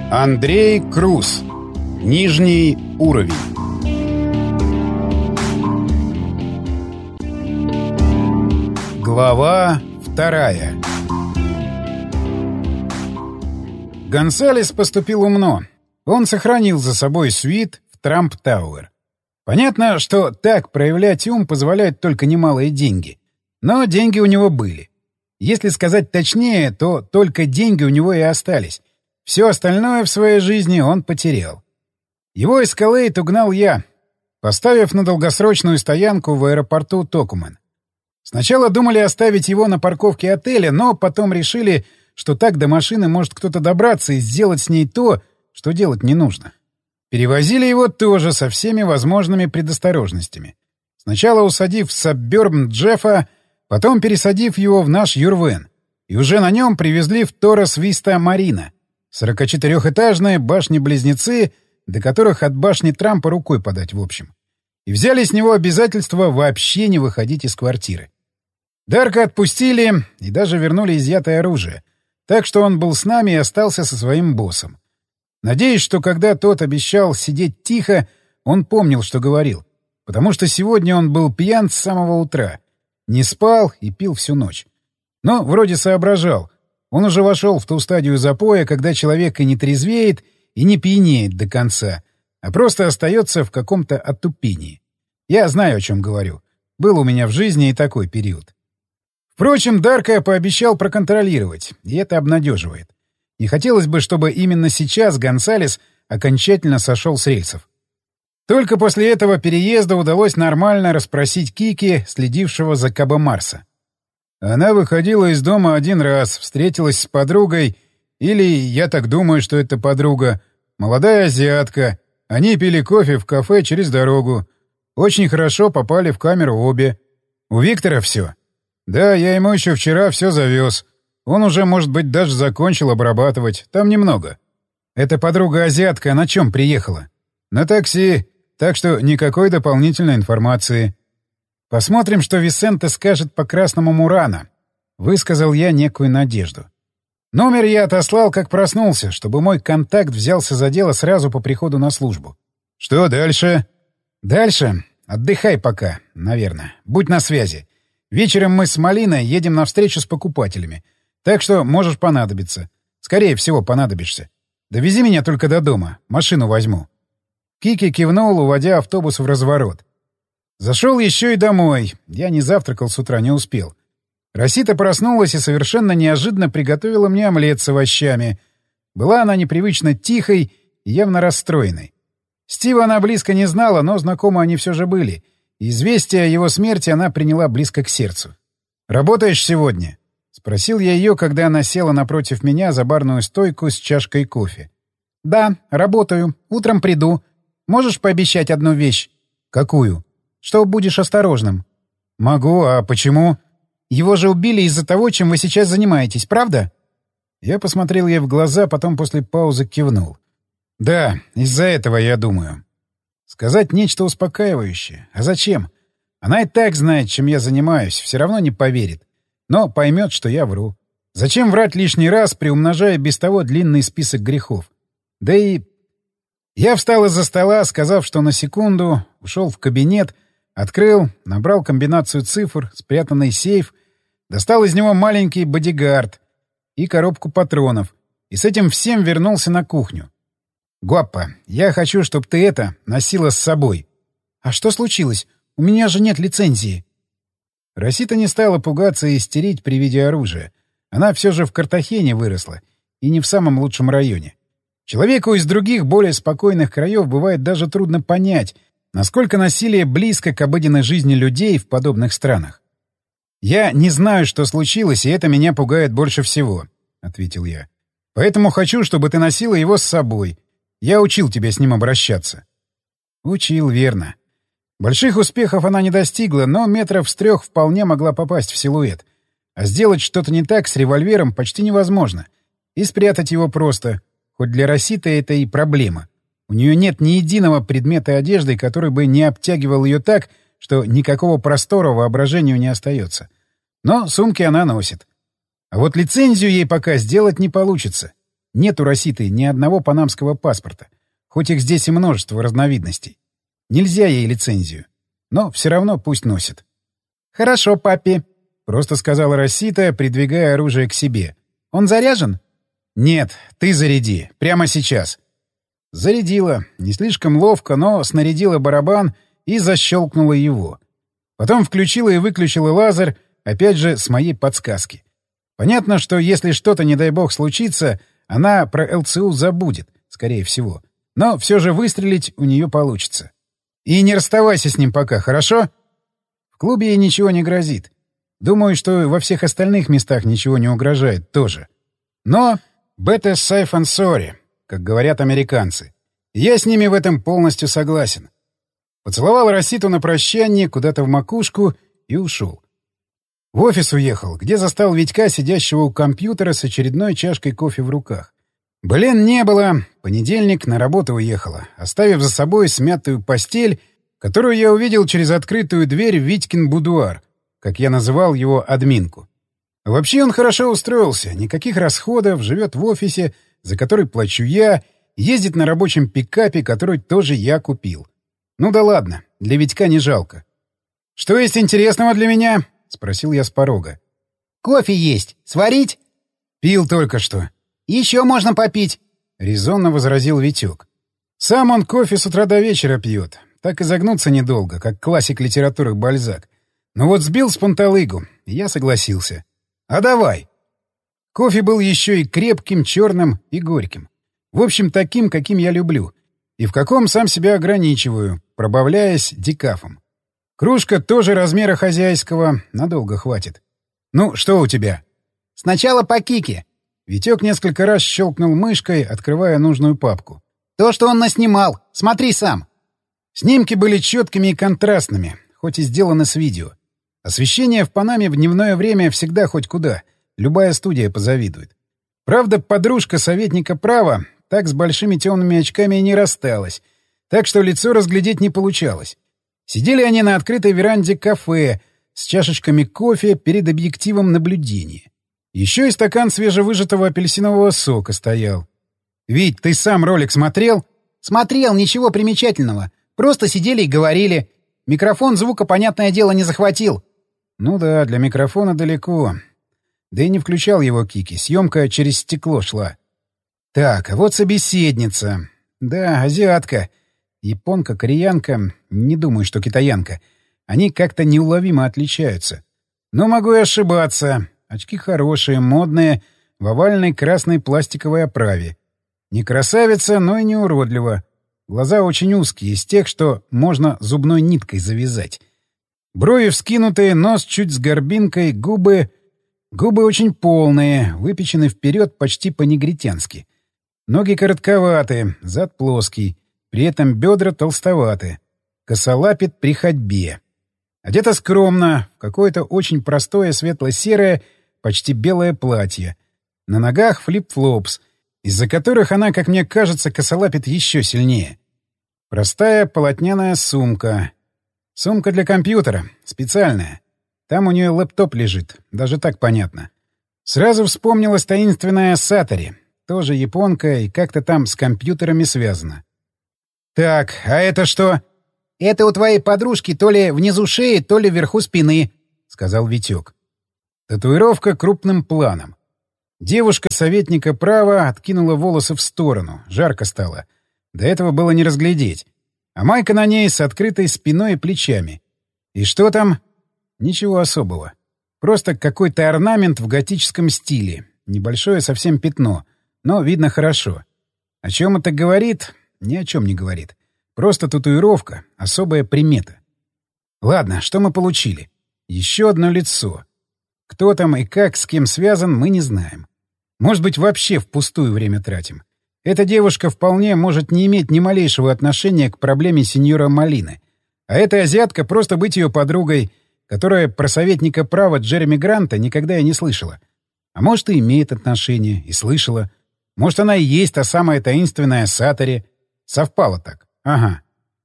Андрей Круз. Нижний уровень. Глава 2. Гонсалес поступил умно. Он сохранил за собой свит в Трамп-Тауэр. Понятно, что так проявлять ум позволяют только немалые деньги. Но деньги у него были. Если сказать точнее, то только деньги у него и остались. Все остальное в своей жизни он потерял. Его эскалейд угнал я, поставив на долгосрочную стоянку в аэропорту Токумен. Сначала думали оставить его на парковке отеля, но потом решили, что так до машины может кто-то добраться и сделать с ней то, что делать не нужно. Перевозили его тоже со всеми возможными предосторожностями. Сначала усадив в Саббёрб Джеффа, потом пересадив его в наш Юрвен. И уже на нем привезли в Торрес Виста Марина. 44-этажные башни-близнецы, до которых от башни Трампа рукой подать в общем. И взяли с него обязательство вообще не выходить из квартиры. Дарка отпустили и даже вернули изъятое оружие. Так что он был с нами и остался со своим боссом. Надеюсь, что когда тот обещал сидеть тихо, он помнил, что говорил. Потому что сегодня он был пьян с самого утра. Не спал и пил всю ночь. Но вроде соображал. Он уже вошел в ту стадию запоя, когда человек и не трезвеет, и не пьянеет до конца, а просто остается в каком-то отупении. Я знаю, о чем говорю. Был у меня в жизни и такой период. Впрочем, Дарка пообещал проконтролировать, и это обнадеживает. Не хотелось бы, чтобы именно сейчас Гонсалес окончательно сошел с рельсов. Только после этого переезда удалось нормально расспросить Кики, следившего за Кабо Марса. Она выходила из дома один раз, встретилась с подругой, или, я так думаю, что это подруга, молодая азиатка. Они пили кофе в кафе через дорогу. Очень хорошо попали в камеру обе. У Виктора все. Да, я ему еще вчера все завез. Он уже, может быть, даже закончил обрабатывать. Там немного. Эта подруга-азиатка на чем приехала? На такси. Так что никакой дополнительной информации. «Посмотрим, что Висенте скажет по красному Мурана», — высказал я некую надежду. Номер я отослал, как проснулся, чтобы мой контакт взялся за дело сразу по приходу на службу. «Что дальше?» «Дальше? Отдыхай пока, наверное. Будь на связи. Вечером мы с Малиной едем на встречу с покупателями. Так что можешь понадобиться. Скорее всего, понадобишься. Довези меня только до дома. Машину возьму». Кики кивнул, уводя автобус в разворот. Зашел еще и домой. Я не завтракал с утра, не успел. Росита проснулась и совершенно неожиданно приготовила мне омлет с овощами. Была она непривычно тихой и явно расстроенной. Стива она близко не знала, но знакомы они все же были. Известие о его смерти она приняла близко к сердцу. «Работаешь сегодня?» — спросил я ее, когда она села напротив меня за барную стойку с чашкой кофе. «Да, работаю. Утром приду. Можешь пообещать одну вещь?» «Какую?» «Что будешь осторожным». «Могу. А почему?» «Его же убили из-за того, чем вы сейчас занимаетесь, правда?» Я посмотрел ей в глаза, потом после паузы кивнул. «Да, из-за этого, я думаю». Сказать нечто успокаивающее. А зачем? Она и так знает, чем я занимаюсь, все равно не поверит. Но поймет, что я вру. Зачем врать лишний раз, приумножая без того длинный список грехов? Да и... Я встал из-за стола, сказав, что на секунду, ушел в кабинет, открыл, набрал комбинацию цифр, спрятанный сейф, достал из него маленький бодигард и коробку патронов, и с этим всем вернулся на кухню. «Гуаппа, я хочу, чтобы ты это носила с собой». «А что случилось? У меня же нет лицензии». Росита не стала пугаться и истерить при виде оружия. Она все же в Картахене выросла, и не в самом лучшем районе. Человеку из других, более спокойных краев бывает даже трудно понять, насколько насилие близко к обыденной жизни людей в подобных странах. «Я не знаю, что случилось, и это меня пугает больше всего», — ответил я. «Поэтому хочу, чтобы ты носила его с собой. Я учил тебя с ним обращаться». Учил, верно. Больших успехов она не достигла, но метров с 3 вполне могла попасть в силуэт. А сделать что-то не так с револьвером почти невозможно. И спрятать его просто. Хоть для Роситы это и проблема. У нее нет ни единого предмета одежды, который бы не обтягивал ее так, что никакого простора воображению не остается. Но сумки она носит. А вот лицензию ей пока сделать не получится. Нет у Роситы ни одного панамского паспорта, хоть их здесь и множество разновидностей. Нельзя ей лицензию. Но все равно пусть носит. «Хорошо, папе», — просто сказала Росита, придвигая оружие к себе. «Он заряжен?» «Нет, ты заряди. Прямо сейчас». Зарядила. Не слишком ловко, но снарядила барабан и защелкнула его. Потом включила и выключила лазер, опять же, с моей подсказки. Понятно, что если что-то, не дай бог, случится, она про ЛЦУ забудет, скорее всего. Но все же выстрелить у нее получится. И не расставайся с ним пока, хорошо? В клубе ей ничего не грозит. Думаю, что во всех остальных местах ничего не угрожает тоже. Но better safe than sorry, как говорят американцы. Я с ними в этом полностью согласен. Поцеловал Роситу на прощание куда-то в макушку и ушел. В офис уехал, где застал Витька, сидящего у компьютера с очередной чашкой кофе в руках. Блин, не было. Понедельник на работу уехала, оставив за собой смятую постель, которую я увидел через открытую дверь в Витькин будуар, как я называл его админку. Вообще он хорошо устроился, никаких расходов, живет в офисе, за который плачу я, ездит на рабочем пикапе, который тоже я купил. Ну да ладно, для Витька не жалко. «Что есть интересного для меня?» — спросил я с порога. «Кофе есть. Сварить?» «Пил только что». «Еще можно попить», — резонно возразил Витек. Сам он кофе с утра до вечера пьет. Так и загнуться недолго, как классик литературы Бальзак. Но вот сбил с панталыгу, и я согласился. «А давай!» Кофе был еще и крепким, черным и горьким. В общем, таким, каким я люблю. И в каком сам себя ограничиваю, пробавляясь декафом. Кружка тоже размера хозяйского, надолго хватит. «Ну, что у тебя?» «Сначала по кике». Витек несколько раз щелкнул мышкой, открывая нужную папку. «То, что он наснимал. Смотри сам». Снимки были четкими и контрастными, хоть и сделаны с видео. Освещение в Панаме в дневное время всегда хоть куда. Любая студия позавидует. Правда, подружка советника права так с большими темными очками и не рассталась, так что лицо разглядеть не получалось. Сидели они на открытой веранде кафе с чашечками кофе перед объективом наблюдения. Еще и стакан свежевыжатого апельсинового сока стоял. «Вить, ты сам ролик смотрел?» «Смотрел, ничего примечательного. Просто сидели и говорили. Микрофон звука, понятное дело, не захватил». «Ну да, для микрофона далеко. Да и не включал его Кики. Съемка через стекло шла. Так, а вот собеседница. Да, азиатка. Японка, кореянка. Не думаю, что китаянка. Они как-то неуловимо отличаются. Но могу и ошибаться. Очки хорошие, модные, в овальной красной пластиковой оправе. Не красавица, но и не уродлива. Глаза очень узкие, из тех, что можно зубной ниткой завязать. Брови вскинутые, нос чуть с горбинкой, губы... Губы очень полные, выпечены вперед почти по-негритянски. Ноги коротковаты, зад плоский, при этом бедра толстоваты. Косолапит при ходьбе. Одета скромно, в какое-то очень простое светло-серое, почти белое платье. На ногах флип-флопс, из-за которых она, как мне кажется, косолапит еще сильнее. Простая полотняная сумка. Сумка для компьютера, специальная. Там у нее лэптоп лежит, даже так понятно. Сразу вспомнилась таинственная Сатори, тоже японка и как-то там с компьютерами связана. «Так, а это что?» «Это у твоей подружки то ли внизу шеи, то ли вверху спины», — сказал Витек. Татуировка крупным планом. Девушка советника права откинула волосы в сторону, жарко стало. До этого было не разглядеть. А майка на ней с открытой спиной и плечами. И что там? Ничего особого. Просто какой-то орнамент в готическом стиле. Небольшое совсем пятно, но видно хорошо. О чем это говорит? Ни о чем не говорит. Просто татуировка, особая примета. Ладно, что мы получили? Еще одно лицо. Кто там и как, с кем связан, мы не знаем. Может быть, вообще впустую время тратим. Эта девушка вполне может не иметь ни малейшего отношения к проблеме сеньора Малины. А эта азиатка просто быть ее подругой, которая про советника права Джереми Гранта никогда и не слышала. А может, и имеет отношение, и слышала. Может, она и есть та самая таинственная Сатори. Совпало так. Ага.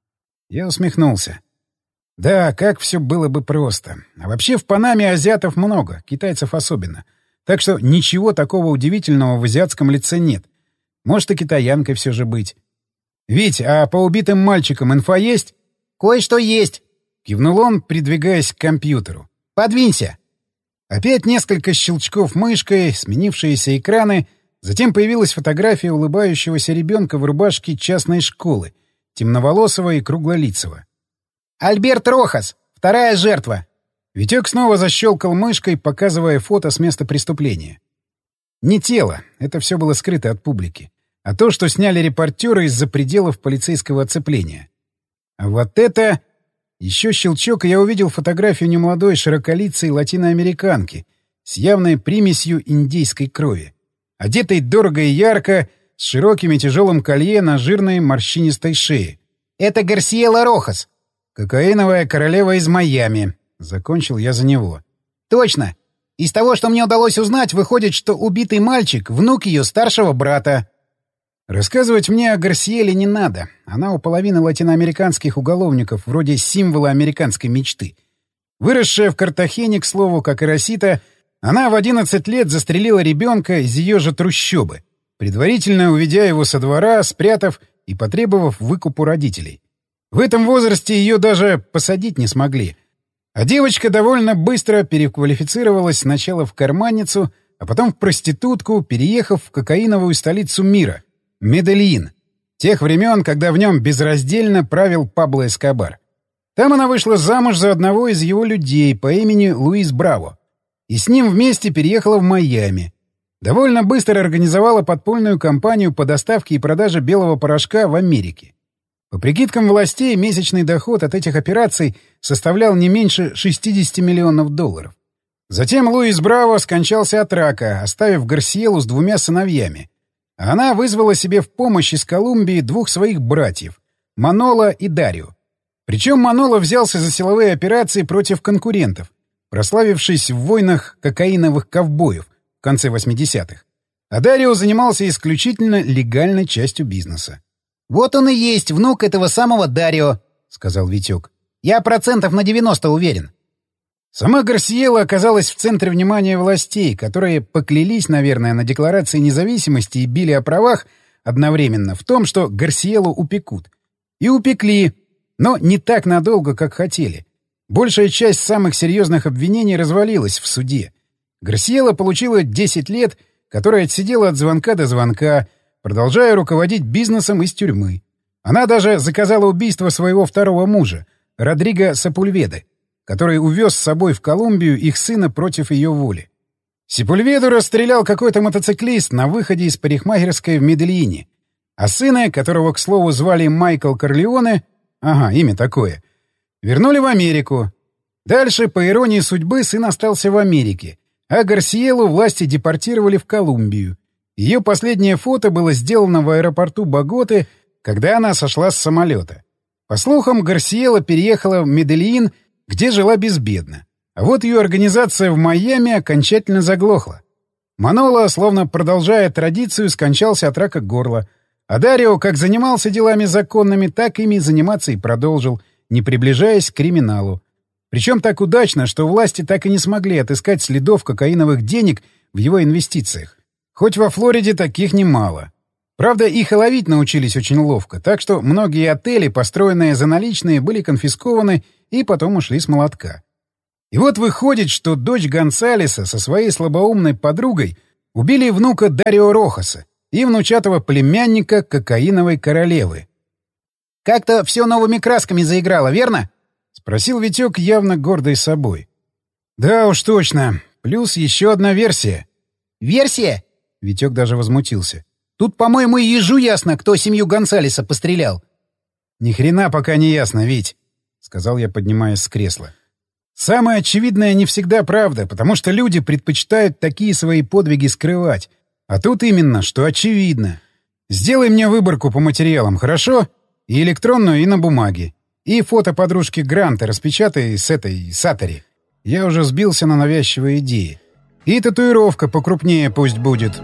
Я усмехнулся. Да, как все было бы просто. А вообще в Панаме азиатов много, китайцев особенно. Так что ничего такого удивительного в азиатском лице нет. Может, и китаянкой все же быть. «Вить, а по убитым мальчикам инфа есть?» «Кое-что есть», — кивнул он, придвигаясь к компьютеру. «Подвинься». Опять несколько щелчков мышкой, сменившиеся экраны, затем появилась фотография улыбающегося ребенка в рубашке частной школы, темноволосого и круглолицего. «Альберт Рохас, вторая жертва». Витек снова защелкал мышкой, показывая фото с места преступления. Не тело, это все было скрыто от публики, а то, что сняли репортеры из-за пределов полицейского оцепления. А вот это... Еще щелчок, и я увидел фотографию немолодой широколицей латиноамериканки с явной примесью индейской крови, одетой дорого и ярко, с широким и тяжелым колье на жирной морщинистой шее. «Это Гарсиела Рохас». «Кокаиновая королева из Майами», — закончил я за него. «Точно. Из того, что мне удалось узнать, выходит, что убитый мальчик — внук ее старшего брата». Рассказывать мне о Гарсиеле не надо. Она у половины латиноамериканских уголовников, вроде символа американской мечты. Выросшая в Картахене, к слову, как и Росита, она в 11 лет застрелила ребенка из ее же трущобы, предварительно уведя его со двора, спрятав и потребовав выкупу родителей. В этом возрасте ее даже посадить не смогли. А девочка довольно быстро переквалифицировалась сначала в карманницу, а потом в проститутку, переехав в кокаиновую столицу мира — Медельин. Тех времен, когда в нем безраздельно правил Пабло Эскобар. Там она вышла замуж за одного из его людей по имени Луис Браво. И с ним вместе переехала в Майами. Довольно быстро организовала подпольную кампанию по доставке и продаже белого порошка в Америке. По прикидкам властей, месячный доход от этих операций составлял не меньше $60 миллионов. Затем Луис Браво скончался от рака, оставив Гарсиелу с 2 сыновьями. А она вызвала себе в помощь из Колумбии 2 своих братьев — Маноло и Дарио. Причем Маноло взялся за силовые операции против конкурентов, прославившись в войнах кокаиновых ковбоев в конце 80-х. А Дарио занимался исключительно легальной частью бизнеса. «Вот он и есть внук этого самого Дарио», — сказал Витек. «Я на 90% уверен». Сама Гарсиела оказалась в центре внимания властей, которые поклялись, наверное, на Декларации независимости и били о правах одновременно в том, что Гарсиелу упекут. И упекли, но не так надолго, как хотели. Большая часть самых серьезных обвинений развалилась в суде. Гарсиела получила 10 лет, которые отсидела от звонка до звонка, продолжая руководить бизнесом из тюрьмы. Она даже заказала убийство своего второго мужа, Родриго Сепульведы, который увез с собой в Колумбию их сына против ее воли. Сепульведу расстрелял какой-то мотоциклист на выходе из парикмахерской в Медельине, а сына, которого, к слову, звали Майкл Корлеоне, имя такое, вернули в Америку. Дальше, по иронии судьбы, сын остался в Америке, а Гарсиелу власти депортировали в Колумбию. Ее последнее фото было сделано в аэропорту Боготы, когда она сошла с самолета. По слухам, Гарсиела переехала в Медельин, где жила безбедно. А вот ее организация в Майами окончательно заглохла. Маноло, словно продолжая традицию, скончался от рака горла. А Дарио как занимался делами законными, так ими заниматься и продолжил, не приближаясь к криминалу. Причем так удачно, что власти так и не смогли отыскать следов кокаиновых денег в его инвестициях. Хоть во Флориде таких немало. Правда, их и ловить научились очень ловко, так что многие отели, построенные за наличные, были конфискованы и потом ушли с молотка. И вот выходит, что дочь Гонсалеса со своей слабоумной подругой убили внука Дарио Рохаса и внучатого племянника кокаиновой королевы. «Как-то все новыми красками заиграло, верно?» — спросил Витек, явно гордый собой. «Да уж точно. Плюс еще одна версия». «Версия?» — Витек даже возмутился. «Тут, по-моему, и ежу ясно, кто семью Гонсалеса пострелял». «Ни хрена пока не ясно, Вить», — сказал я, поднимаясь с кресла. «Самое очевидное не всегда правда, потому что люди предпочитают такие свои подвиги скрывать. А тут именно, что очевидно. Сделай мне выборку по материалам, хорошо? И электронную, и на бумаге. И фото подружки Гранта распечатай с этой Сатори. Я уже сбился на навязчивые идеи. И татуировка покрупнее пусть будет».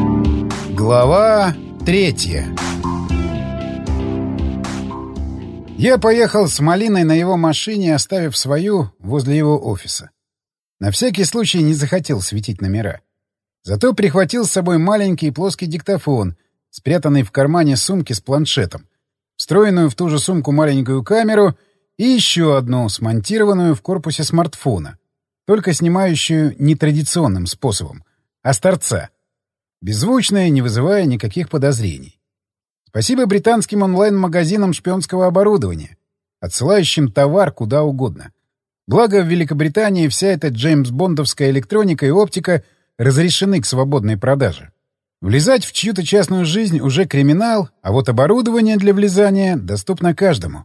Глава 3. Я поехал с Малиной на его машине, оставив свою возле его офиса. На всякий случай не захотел светить номера. Зато прихватил с собой маленький плоский диктофон, спрятанный в кармане сумки с планшетом, встроенную в ту же сумку маленькую камеру и еще одну, смонтированную в корпусе смартфона, только снимающую нетрадиционным способом, а с торца. Беззвучная, не вызывая никаких подозрений. Спасибо британским онлайн-магазинам шпионского оборудования, отсылающим товар куда угодно. Благо, в Великобритании вся эта джеймс-бондовская электроника и оптика разрешены к свободной продаже. Влезать в чью-то частную жизнь уже криминал, а вот оборудование для влезания доступно каждому.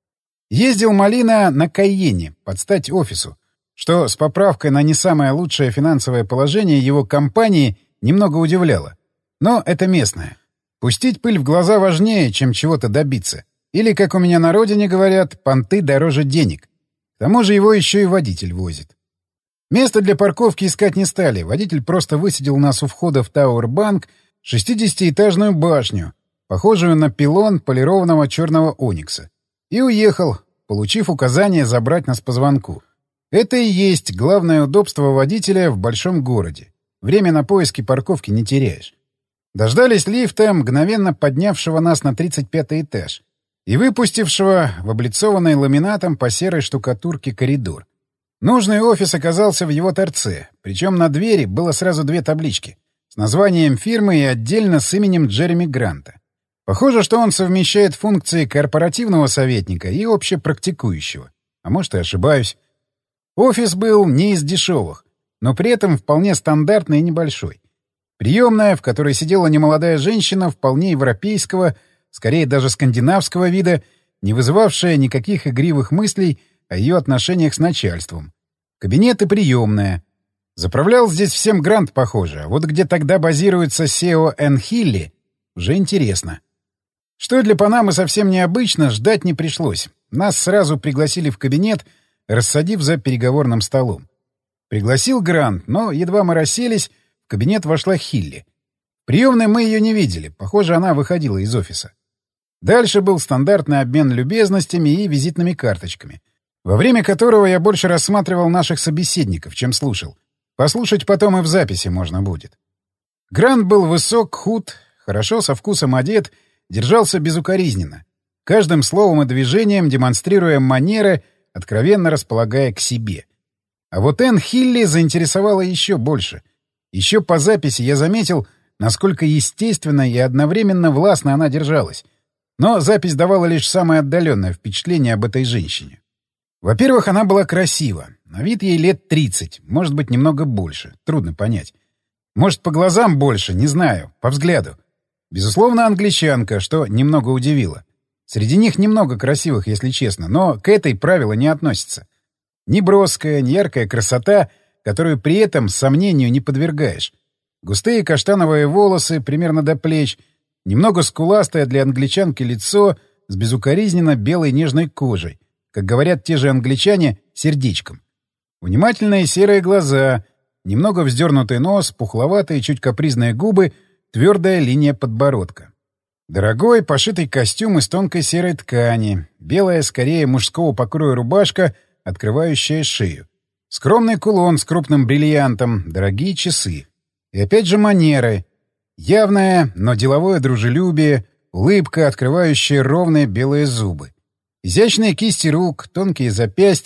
Ездил Малина на Кайене, под стать офису, что с поправкой на не самое лучшее финансовое положение его компании немного удивляло. Но это местное. Пустить пыль в глаза важнее, чем чего-то добиться. Или, как у меня на родине говорят, понты дороже денег. К тому же его еще и водитель возит. Место для парковки искать не стали. Водитель просто высадил нас у входа в Тауэр-банк 60-этажную башню, похожую на пилон полированного черного оникса. И уехал, получив указание забрать нас по звонку. Это и есть главное удобство водителя в большом городе. Время на поиски парковки не теряешь. Дождались лифта, мгновенно поднявшего нас на 35-й этаж и выпустившего в облицованный ламинатом по серой штукатурке коридор. Нужный офис оказался в его торце, причем на двери было сразу две таблички с названием фирмы и отдельно с именем Джереми Гранта. Похоже, что он совмещает функции корпоративного советника и общепрактикующего. А может, и ошибаюсь. Офис был не из дешевых, но при этом вполне стандартный и небольшой. Приемная, в которой сидела немолодая женщина вполне европейского, скорее даже скандинавского вида, не вызывавшая никаких игривых мыслей о ее отношениях с начальством. Кабинет и приемная. Заправлял здесь всем Грант, похоже, а вот где тогда базируется SEO Энн Хилли, уже интересно. Что для Панамы совсем необычно, ждать не пришлось. Нас сразу пригласили в кабинет, рассадив за переговорным столом. Пригласил Грант, но едва мы расселись, в кабинет вошла Хилли. В приемной мы ее не видели, похоже, она выходила из офиса. Дальше был стандартный обмен любезностями и визитными карточками, во время которого я больше рассматривал наших собеседников, чем слушал. Послушать потом и в записи можно будет. Грант был высок, худ, хорошо со вкусом одет, держался безукоризненно, каждым словом и движением демонстрируя манеры, откровенно располагая к себе. А вот Энн Хилли заинтересовала еще больше. Еще по записи я заметил, насколько естественно и одновременно властно она держалась. Но запись давала лишь самое отдаленное впечатление об этой женщине. Во-первых, она была красива. На вид ей лет 30, может быть, немного больше. Трудно понять. Может, по глазам больше, не знаю, по взгляду. Безусловно, англичанка, что немного удивило. Среди них немного красивых, если честно, но к этой правило не относится. Ни броская, ни яркая красота, которую при этом сомнению не подвергаешь. Густые каштановые волосы примерно до плеч, немного скуластое для англичанки лицо с безукоризненно белой нежной кожей, как говорят те же англичане, сердечком. Внимательные серые глаза, немного вздернутый нос, пухловатые, чуть капризные губы, твердая линия подбородка. Дорогой, пошитый костюм из тонкой серой ткани, белая, скорее мужского покроя рубашка, открывающая шею. Скромный кулон с крупным бриллиантом, дорогие часы. И опять же манеры. Явное, но деловое дружелюбие, улыбка, открывающая ровные белые зубы. Изящные кисти рук, тонкие запястья,